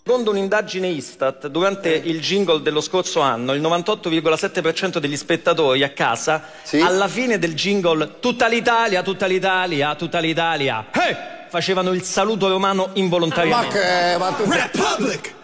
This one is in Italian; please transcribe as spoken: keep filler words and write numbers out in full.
Secondo un'indagine Istat, durante il jingle dello scorso anno, il novantotto virgola sette per cento degli spettatori a casa, sì? alla fine del jingle tutta l'Italia, tutta l'Italia, tutta l'Italia, hey! facevano il saluto romano involontariamente. Ma che... Ma tu... Republic!